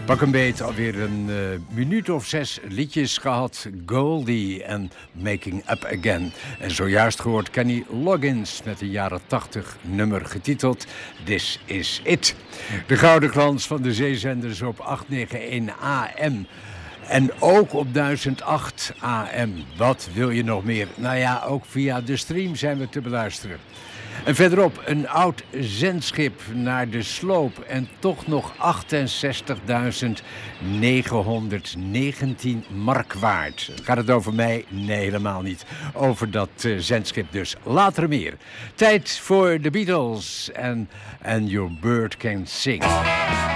Pak een beet, alweer een minuut of 6 liedjes gehad. Goldie en Making Up Again. En zojuist gehoord Kenny Loggins met een jaren 80 nummer getiteld This Is It. De gouden glans van de zeezenders op 891 AM. En ook op 1008 AM. Wat wil je nog meer? Nou ja, ook via de stream zijn we te beluisteren. En verderop een oud zendschip naar de sloop en toch nog 68.919 mark waard. Gaat het over mij? Nee, helemaal niet. Over dat zendschip dus. Later meer. Tijd voor de Beatles en Your Bird Can Sing.